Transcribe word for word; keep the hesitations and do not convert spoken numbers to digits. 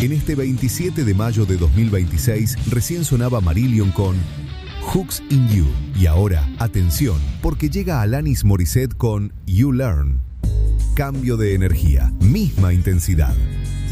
En este veintisiete de mayo de dos mil veintiséis, recién sonaba Marillion con Hooks in You. Y ahora, atención, porque llega Alanis Morissette con You Learn. Cambio de energía, misma intensidad.